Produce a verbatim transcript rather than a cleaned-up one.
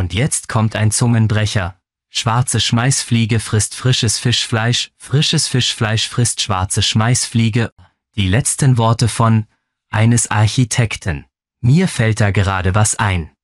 Und jetzt kommt ein Zungenbrecher. Schwarze Schmeißfliege frisst frisches Fischfleisch, frisches Fischfleisch frisst schwarze Schmeißfliege. Die letzten Worte von eines Architekten. Mir fällt da gerade was ein.